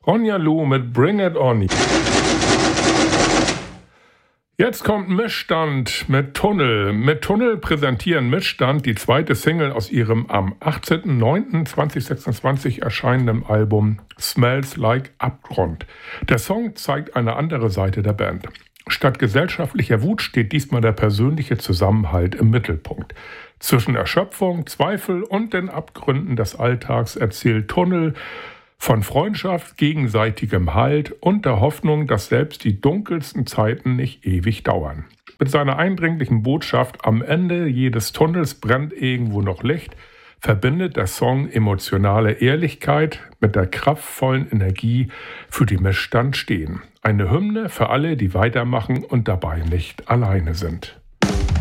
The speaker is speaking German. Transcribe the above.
Ronja Lou mit Bring It On. Jetzt kommt Missstand mit Tunnel. Mit Tunnel präsentieren Missstand die zweite Single aus ihrem am 18.09.2026 erscheinenden Album Smells Like Abgrund. Der Song zeigt eine andere Seite der Band. Statt gesellschaftlicher Wut steht diesmal der persönliche Zusammenhalt im Mittelpunkt. Zwischen Erschöpfung, Zweifel und den Abgründen des Alltags erzählt Tunnel von Freundschaft, gegenseitigem Halt und der Hoffnung, dass selbst die dunkelsten Zeiten nicht ewig dauern. Mit seiner eindringlichen Botschaft „Am Ende jedes Tunnels brennt irgendwo noch Licht" verbindet der Song emotionale Ehrlichkeit mit der kraftvollen Energie, für die Missstand stehen. Eine Hymne für alle, die weitermachen und dabei nicht alleine sind.